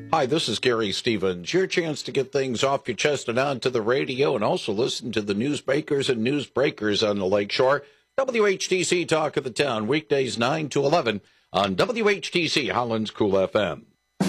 Hi, this is Gary Stevens. Your chance to get things off your chest and onto the radio, and also listen to the newsmakers and newsbreakers on the Lakeshore. WHTC Talk of the Town, weekdays 9 to 11 on WHTC Holland's Cool FM.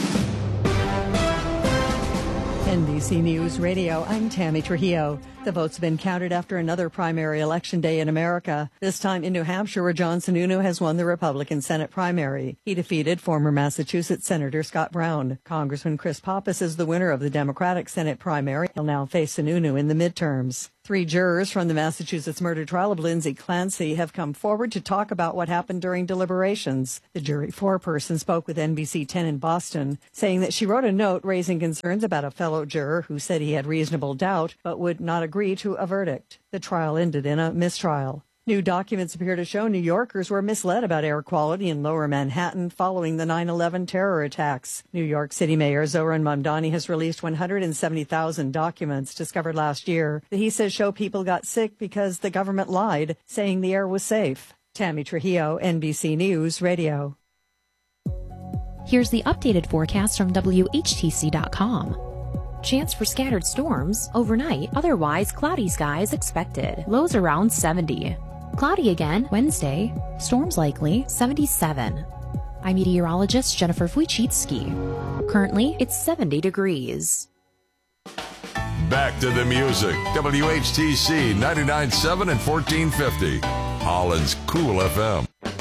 NBC News Radio, I'm Tammy Trujillo. The votes have been counted after another primary election day in America, this time in New Hampshire, where John Sununu has won the Republican Senate primary. He defeated former Massachusetts Senator Scott Brown. Congressman Chris Pappas is the winner of the Democratic Senate primary. He'll now face Sununu in the midterms. 3 jurors from the Massachusetts murder trial of Lindsay Clancy have come forward to talk about what happened during deliberations. The jury foreperson spoke with NBC 10 in Boston, saying that she wrote a note raising concerns about a fellow juror who said he had reasonable doubt but would not agree to a verdict. The trial ended in a mistrial. New documents appear to show New Yorkers were misled about air quality in lower Manhattan following the 9/11 terror attacks. New York City Mayor Zohran Mamdani has released 170,000 documents discovered last year that he says show people got sick because the government lied, saying the air was safe. Tammy Trujillo, NBC News Radio. Here's the updated forecast from WHTC.com. Chance for scattered storms overnight, otherwise cloudy skies expected. Lows around 70. Cloudy again Wednesday. Storms likely 77. I'm meteorologist Jennifer Wojcicki. Currently, it's 70 degrees. Back to the music. WHTC 99.7 and 1450. Holland's Cool FM.